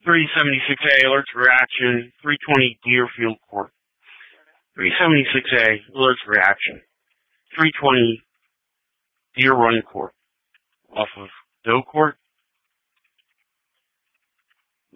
376A, alerts reaction, 320 Deerfield Court. 376A, alerts reaction, 320 Deer Run Court. Off of Doe Court.